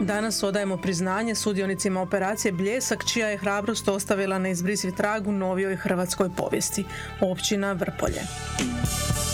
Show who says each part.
Speaker 1: Danas odajemo priznanje sudionicima operacije Bljesak, čija je hrabrost ostavila neizbrisiv trag u novijoj hrvatskoj povijesti. Općina Vrpolje.